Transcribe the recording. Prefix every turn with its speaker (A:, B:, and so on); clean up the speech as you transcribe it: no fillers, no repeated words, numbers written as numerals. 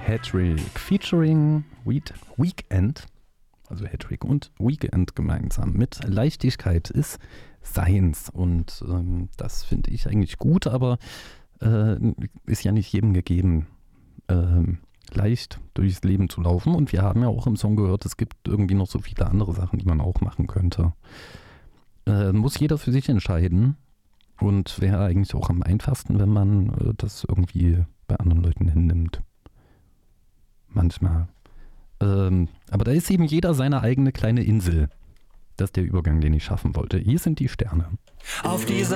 A: Hattrick featuring Weekend, also Hattrick und Weekend gemeinsam mit Leichtigkeit ist Seins. Und das finde ich eigentlich gut, aber ist ja nicht jedem gegeben, leicht durchs Leben zu laufen. Und wir haben ja auch im Song gehört, es gibt irgendwie noch so viele andere Sachen, die man auch machen könnte. Muss jeder für sich entscheiden und wäre eigentlich auch am einfachsten, wenn man das irgendwie bei anderen Leuten hinnimmt. Manchmal. Aber da ist eben jeder seine eigene kleine Insel. Das ist der Übergang, den ich schaffen wollte. Hier sind die Sterne.
B: Auf dieser